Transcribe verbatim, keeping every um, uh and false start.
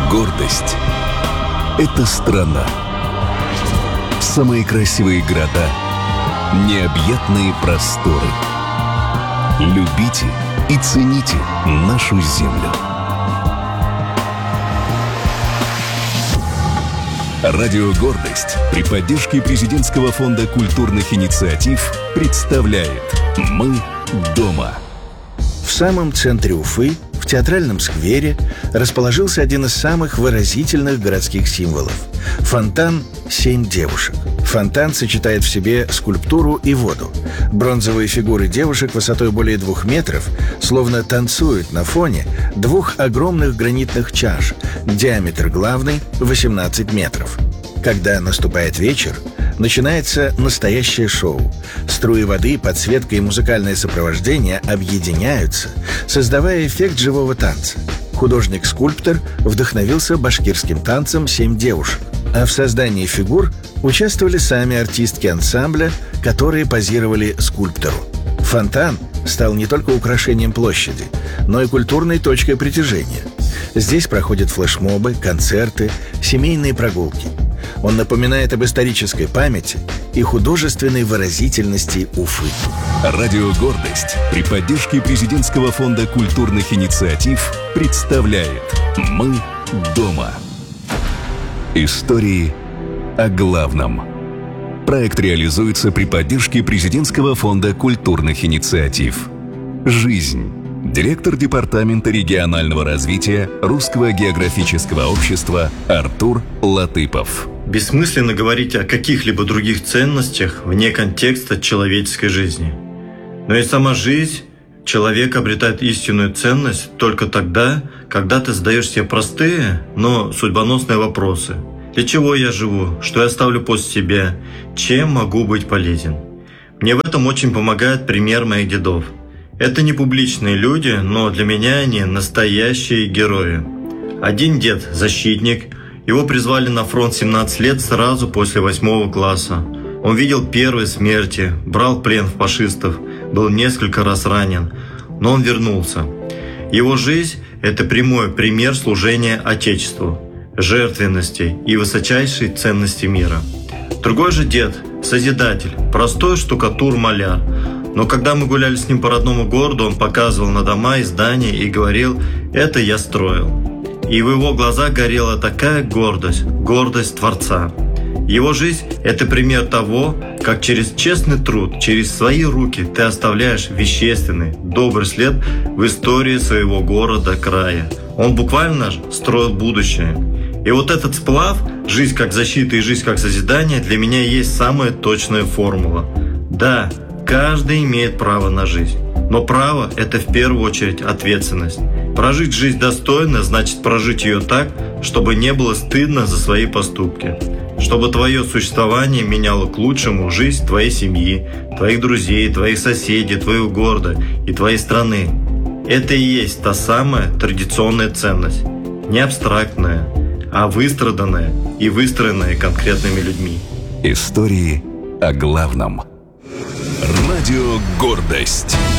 Гордость – это страна. Самые красивые города, необъятные просторы. Любите и цените нашу землю. Радио «Гордость» при поддержке Президентского фонда культурных инициатив представляет «Мы дома». В самом центре Уфы, в театральном сквере, расположился один из самых выразительных городских символов – фонтан «Семь девушек». Фонтан сочетает в себе скульптуру и воду. Бронзовые фигуры девушек высотой более двух метров словно танцуют на фоне двух огромных гранитных чаш, диаметр главной – восемнадцать метров. Когда наступает вечер, начинается настоящее шоу. Струи воды, подсветка и музыкальное сопровождение объединяются, создавая эффект живого танца. Художник-скульптор вдохновился башкирским танцем «Семь девушек», а в создании фигур участвовали сами артистки ансамбля, которые позировали скульптору. Фонтан стал не только украшением площади, но и культурной точкой притяжения. Здесь проходят флешмобы, концерты, семейные прогулки. Он напоминает об исторической памяти и художественной выразительности Уфы. Радио «Гордость» при поддержке Президентского фонда культурных инициатив представляет «Мы дома». Истории о главном. Проект реализуется при поддержке Президентского фонда культурных инициатив. Жизнь. Директор Департамента регионального развития Русского географического общества Артур Латыпов. Бессмысленно говорить о каких-либо других ценностях вне контекста человеческой жизни. Но и сама жизнь человека обретает истинную ценность только тогда, когда ты задаешь себе простые, но судьбоносные вопросы. Для чего я живу? Что я оставлю после себя? Чем могу быть полезен? Мне в этом очень помогает пример моих дедов. Это не публичные люди, но для меня они настоящие герои. Один дед – защитник. Его призвали на фронт семнадцать лет сразу после восьмого класса. Он видел первые смерти, брал в плен фашистов, был несколько раз ранен, но он вернулся. Его жизнь – это прямой пример служения Отечеству, жертвенности и высочайшей ценности мира. Другой же дед – созидатель, простой штукатур-маляр. Но когда мы гуляли с ним по родному городу, он показывал на дома и здания и говорил: «Это я строил». И в его глазах горела такая гордость, гордость Творца. Его жизнь – это пример того, как через честный труд, через свои руки ты оставляешь вещественный, добрый след в истории своего города, края. Он буквально строил будущее. И вот этот сплав, жизнь как защита и жизнь как созидание, для меня есть самая точная формула. Да, каждый имеет право на жизнь. Но право – это в первую очередь ответственность. Прожить жизнь достойно – значит прожить ее так, чтобы не было стыдно за свои поступки. Чтобы твое существование меняло к лучшему жизнь твоей семьи, твоих друзей, твоих соседей, твоего города и твоей страны. Это и есть та самая традиционная ценность. Не абстрактная, а выстраданная и выстроенная конкретными людьми. Истории о главном. Радио «Гордость».